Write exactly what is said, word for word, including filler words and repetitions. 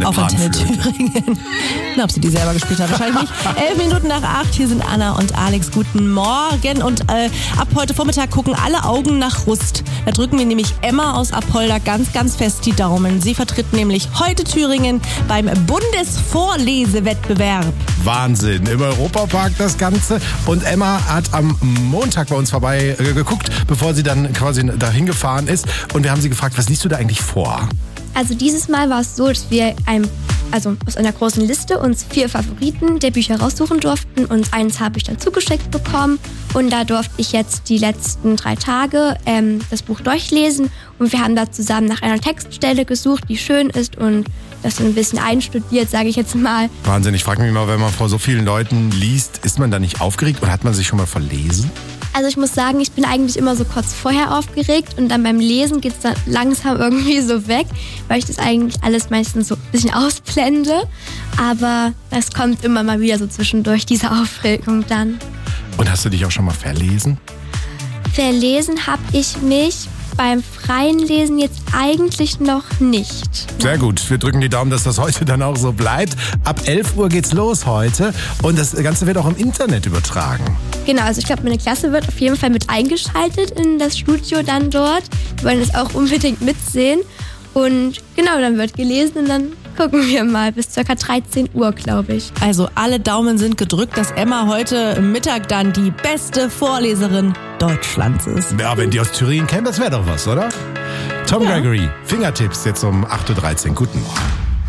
der auf Antenne Panflöte. Thüringen. Na, ob sie die selber gespielt hat, wahrscheinlich nicht. Elf Minuten nach acht, hier sind Anna und Alex. Guten Morgen. Und äh, ab heute Vormittag gucken alle Augen nach Rust. Da drücken wir nämlich Emma aus Apolda ganz, ganz fest die Daumen. Sie vertritt nämlich heute Thüringen beim Bundesvorlesewettbewerb. Wahnsinn. Im Europapark das Ganze. Und Emma hat am Montag bei uns vorbei äh, geguckt, bevor sie dann quasi dahin gefahren ist. Und wir haben sie gefragt, was liest du da eigentlich vor? Also dieses Mal war es so, dass wir ein, also aus einer großen Liste uns vier Favoriten der Bücher raussuchen durften und eins habe ich dann zugeschickt bekommen und da durfte ich jetzt die letzten drei Tage ähm, das Buch durchlesen und wir haben da zusammen nach einer Textstelle gesucht, die schön ist und das so ein bisschen einstudiert, sage ich jetzt mal. Wahnsinn, ich frage mich mal, wenn man vor so vielen Leuten liest, ist man da nicht aufgeregt oder hat man sich schon mal verlesen? Also ich muss sagen, ich bin eigentlich immer so kurz vorher aufgeregt und dann beim Lesen geht es dann langsam irgendwie so weg, weil ich das eigentlich alles meistens so ein bisschen ausblende. Aber es kommt immer mal wieder so zwischendurch, diese Aufregung dann. Und hast du dich auch schon mal verlesen? Verlesen habe ich mich beim freien Lesen jetzt eigentlich noch nicht. Sehr gut. Wir drücken die Daumen, dass das heute dann auch so bleibt. Ab elf Uhr geht's los heute und das Ganze wird auch im Internet übertragen. Genau, also ich glaube, meine Klasse wird auf jeden Fall mit eingeschaltet in das Studio dann dort. Wir wollen das auch unbedingt mitsehen. Und genau, dann wird gelesen und dann gucken wir mal bis ca. dreizehn Uhr, glaube ich. Also alle Daumen sind gedrückt, dass Emma heute Mittag dann die beste Vorleserin Deutschlands ist. Ja, wenn die aus Thüringen kämen, das wäre doch was, oder? Tom Ja. Gregory, Fingertipps jetzt um acht Uhr dreizehn. Guten Morgen.